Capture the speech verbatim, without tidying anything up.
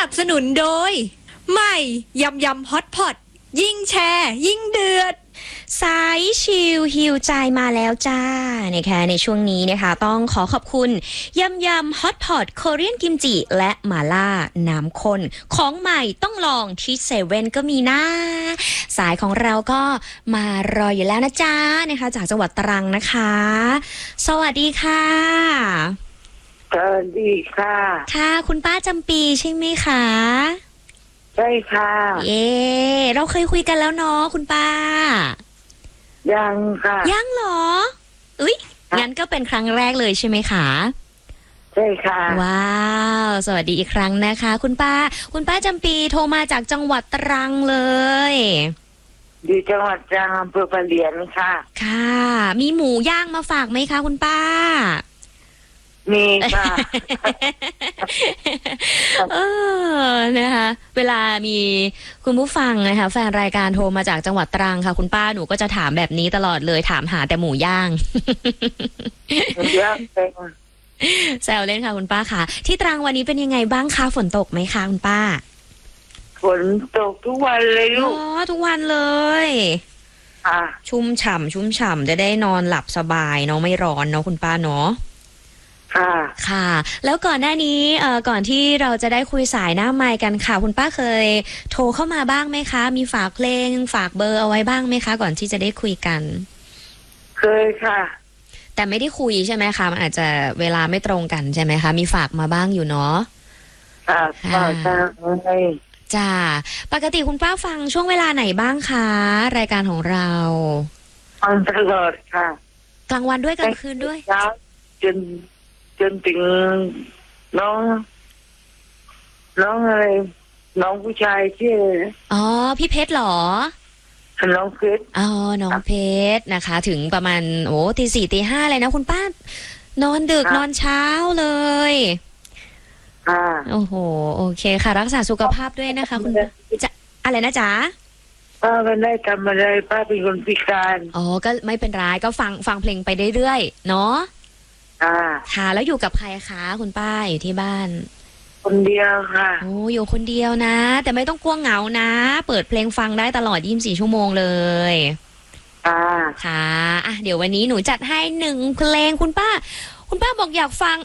นับสนุนโดยใหม่ยำยำฮอตพอตยิ่งแชร์ยิ่งเดือดสายชิลฮิวใจมาแล้วจ้านะคะในช่วงนี้นะคะต้องขอขอบคุณยำยำฮอตพอตโคเรียนกิมจิและหม่าล่าน้ำข้นของใหม่ต้องลองที่เซเว่นก็มีนะสายของเราก็มารออยู่แล้วนะจ้านะคะจากจังหวัดตรังนะคะสวัสดีค่ะสวัสดีค่ะค่ะคุณป้าจำปีใช่ไหมคะใช่ค่ะเย่เราเคยคุยกันแล้วเนาะคุณป้ายังค่ะยังเหรออุ๊ยงั้นก็เป็นครั้งแรกเลยใช่ไหมคะใช่ค่ะว้าวสวัสดีอีกครั้งนะคะคุณป้าคุณป้าจำปีโทรมาจากจังหวัดตรังเลยอยู่จังหวัดตรังอำเภอปะเหลียนค่ะค่ะมีหมูย่างมาฝากไหมคะคุณป้ามีค่ะเออนะคะเวลามีคุณผู้ฟังนะคะแฟนรายการโทรมาจากจังหวัดตรังค่ะคุณป้าหนูก็จะถามแบบนี้ตลอดเลยถามหาแต่หมูย่างย่างเป็นแซวเล่นค่ะคุณป้าค่ะที่ตรังวันนี้เป็นยังไงบ้างคะฝนตกไหมคะคุณป้าฝนตกทุกวันเลยลูกอ๋อทุกวันเลยค่ะชุ่มฉ่ำชุ่มฉ่ำจะได้นอนหลับสบายเนาะไม่ร้อนเนาะคุณป้าเนาะค่ะค่ะแล้วก่อนหน้านี้เอ่อก่อนที่เราจะได้คุยสายหน้าไมค์กันค่ะคุณป้าเคยโทรเข้ามาบ้างไหมคะมีฝากเพลงฝากเบอร์เอาไว้บ้างไหมคะก่อนที่จะได้คุยกันเคยค่ะแต่ไม่ได้คุยใช่ไหมคะมันอาจจะเวลาไม่ตรงกันใช่ไหมคะมีฝากมาบ้างอยู่เนาะค่ะค่ะใช่จ้าปกติคุณป้าฟังช่วงเวลาไหนบ้างคะรายการของเราฟังตลอดค่ะกลางวันด้วยกลางคืนด้วยจนจนถึงน้องน้องอะไรน้องผู้ชายชื่ออ๋อพี่เพชรหรอน้องเพชรอ๋อน้องเพชรนะคะถึงประมาณโอ้ตีสี่ตีห้าเลยนะคุณป้านอนดึกนอนเช้าเลยค่ะโอ้โหโอเคค่ะรักษาสุขภาพด้วยนะคะคุณจะอะไรนะจ๊ะป้าไม่ได้ทำอะไรป้าเป็นคนพิการอ๋อก็ไม่เป็นไรก็ฟังฟังเพลงไปเรื่อยๆเนาะค่ะแล้วอยู่กับใครคะคุณป้าอยู่ที่บ้านคนเดียวค่ะโอ้อยู่คนเดียวนะแต่ไม่ต้องกลัวเหงานะเปิดเพลงฟังได้ตลอดยี่สิบสี่ชั่วโมงเลยค่ะค่ะอ่ะเดี๋ยววันนี้หนูจัดให้หนึ่งเพลงคุณป้าคุณป้าบอกอยากฟัง